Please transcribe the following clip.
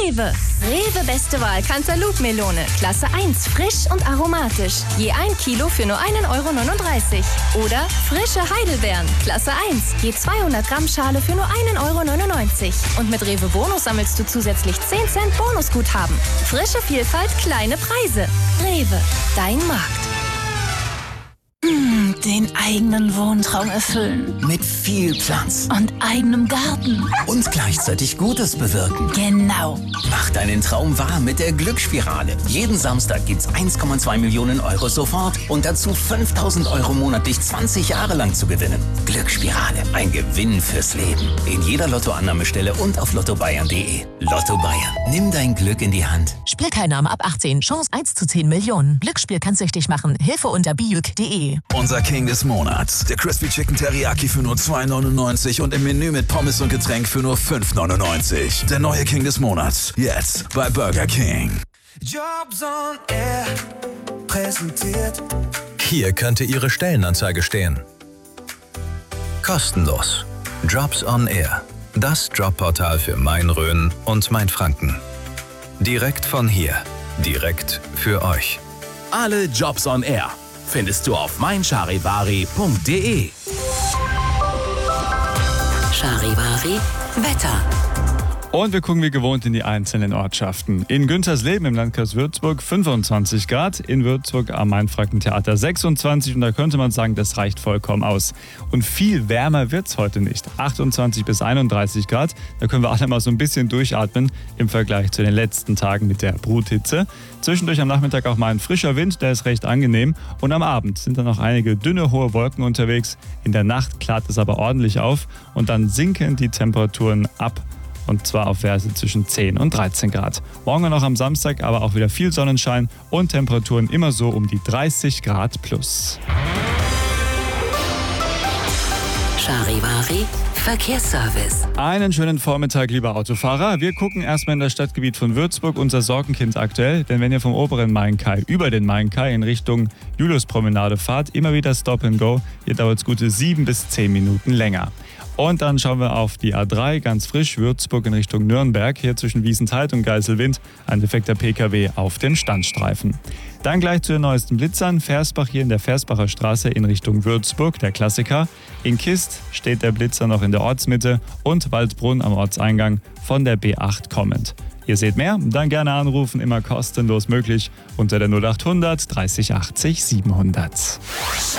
Rewe. Rewe Beste Wahl Cantaloupe-Melone. Klasse 1, frisch und aromatisch. Je 1 Kilo für nur 1,39 €. Oder frische Heidelbeeren. Klasse 1, je 200 Gramm Schale für nur 1,99 €. Und mit Rewe Bonus sammelst du zusätzlich 10 Cent Bonusguthaben. Frische Vielfalt, kleine Preise. Rewe, dein Markt. Den eigenen Wohntraum erfüllen. Mit viel Platz. Und eigenem Garten. Und gleichzeitig Gutes bewirken. Genau. Mach deinen Traum wahr mit der Glücksspirale. Jeden Samstag gibt's 1,2 Millionen € sofort und dazu 5.000 € monatlich 20 Jahre lang zu gewinnen. Glücksspirale, ein Gewinn fürs Leben. In jeder Lottoannahmestelle und auf lottobayern.de. Lotto Bayern, nimm dein Glück in die Hand. Spielteilnahme ab 18, Chance 1 zu 10 Millionen. Glücksspiel kann süchtig machen. Hilfe unter biuk.de. Unser King des Monats. Der Crispy Chicken Teriyaki für nur 2,99 € und im Menü mit Pommes und Getränk für nur 5,99 €. Der neue King des Monats. Jetzt bei Burger King. Jobs on Air präsentiert. Hier könnte Ihre Stellenanzeige stehen. Kostenlos. Jobs on Air. Das Jobportal für Main-Rhön und Main-Franken. Direkt von hier. Direkt für euch. Alle Jobs on Air findest du auf meincharivari.de. Charivari Wetter. Und wir gucken wie gewohnt in die einzelnen Ortschaften. In Güntersleben im Landkreis Würzburg 25 Grad, in Würzburg am Main-Franken-Theater 26 und da könnte man sagen, das reicht vollkommen aus. Und viel wärmer wird's heute nicht. 28 bis 31 Grad, da können wir alle mal so ein bisschen durchatmen im Vergleich zu den letzten Tagen mit der Bruthitze. Zwischendurch am Nachmittag auch mal ein frischer Wind, der ist recht angenehm. Und am Abend sind dann noch einige dünne, hohe Wolken unterwegs. In der Nacht klart es aber ordentlich auf und dann sinken die Temperaturen ab. Und zwar auf Werte zwischen 10 und 13 Grad. Morgen noch am Samstag aber auch wieder viel Sonnenschein und Temperaturen immer so um die 30 Grad plus. Charivari Verkehrsservice. Einen schönen Vormittag, lieber Autofahrer. Wir gucken erstmal in das Stadtgebiet von Würzburg, unser Sorgenkind aktuell. Denn wenn ihr vom oberen Main-Kai über den Main-Kai in Richtung Juliuspromenade fahrt, immer wieder Stop and Go. Hier dauert es gute 7 bis 10 Minuten länger. Und dann schauen wir auf die A3, ganz frisch, Würzburg in Richtung Nürnberg. Hier zwischen Wiesentheid und Geiselwind ein defekter PKW auf den Standstreifen. Dann gleich zu den neuesten Blitzern. Versbach hier in der Versbacher Straße in Richtung Würzburg, der Klassiker. In Kist steht der Blitzer noch in der Ortsmitte und Waldbrunn am Ortseingang von der B8 kommend. Ihr seht mehr? Dann gerne anrufen, immer kostenlos möglich unter der 0800 30 80 700.